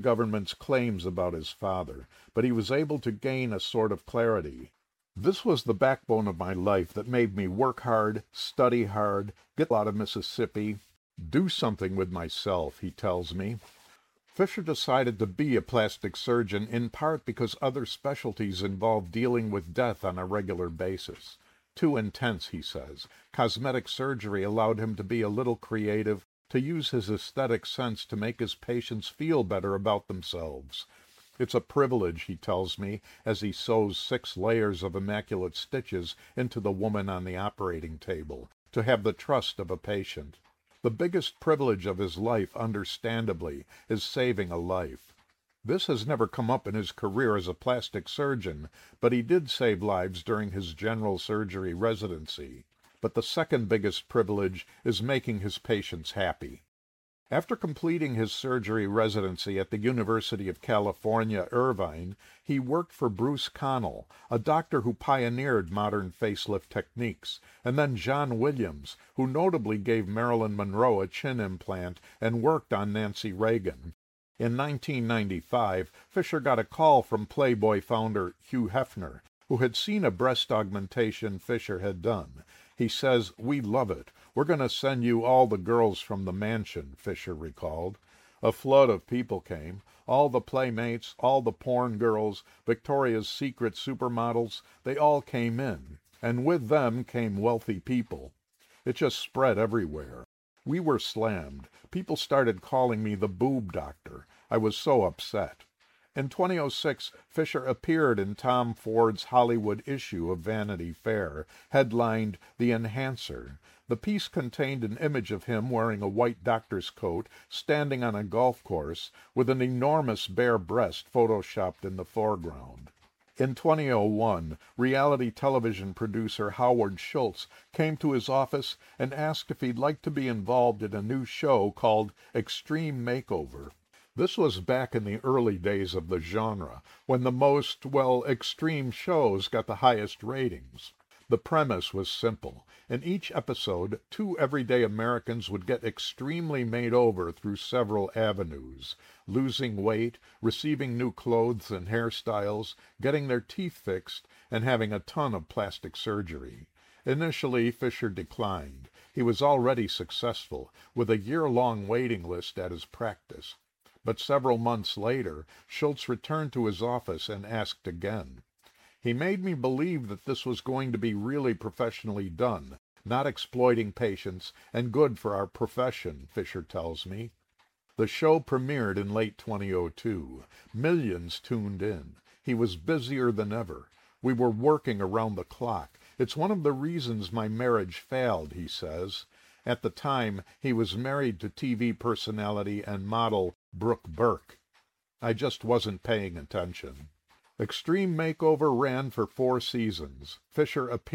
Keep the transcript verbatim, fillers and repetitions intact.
government's claims about his father, but he was able to gain a sort of clarity. This was the backbone of my life that made me work hard, study hard, get out of Mississippi, do something with myself, he tells me. Fisher decided to be a plastic surgeon in part because other specialties involve dealing with death on a regular basis. Too intense, he says. Cosmetic surgery allowed him to be a little creative, to use his aesthetic sense to make his patients feel better about themselves. It's a privilege, he tells me, as he sews six layers of immaculate stitches into the woman on the operating table, to have the trust of a patient. The biggest privilege of his life, understandably, is saving a life. This has never come up in his career as a plastic surgeon, but he did save lives during his general surgery residency. But the second biggest privilege is making his patients happy. After completing his surgery residency at the University of California, Irvine, he worked for Bruce Connell, a doctor who pioneered modern facelift techniques, and then John Williams, who notably gave Marilyn Monroe a chin implant and worked on Nancy Reagan. In nineteen ninety-five, Fisher got a call from Playboy founder Hugh Hefner, who had seen a breast augmentation Fisher had done. He says, "We love it. We're going to send you all the girls from the mansion," Fisher recalled. A flood of people came. All the playmates, all the porn girls, Victoria's Secret supermodels, they all came in. And with them came wealthy people. It just spread everywhere. We were slammed. People started calling me the boob doctor. I was so upset. In twenty oh six, Fisher appeared in Tom Ford's Hollywood issue of Vanity Fair, headlined The Enhancer. The piece contained an image of him wearing a white doctor's coat, standing on a golf course, with an enormous bare breast photoshopped in the foreground. In twenty oh one, reality television producer Howard Schultz came to his office and asked if he'd like to be involved in a new show called Extreme Makeover. This was back in the early days of the genre, when the most, well, extreme shows got the highest ratings. The premise was simple. In each episode, two everyday Americans would get extremely made over through several avenues: losing weight, receiving new clothes and hairstyles, getting their teeth fixed, and having a ton of plastic surgery. Initially, Fisher declined. He was already successful, with a year-long waiting list at his practice. But several months later, Schultz returned to his office and asked again. He made me believe that this was going to be really professionally done, not exploiting patients, and good for our profession, Fisher tells me. The show premiered in late twenty oh two. Millions tuned in. He was busier than ever. We were working around the clock. It's one of the reasons my marriage failed, he says. At the time, he was married to T V personality and model Brooke Burke. I just wasn't paying attention. Extreme Makeover ran for four seasons. Fisher appeared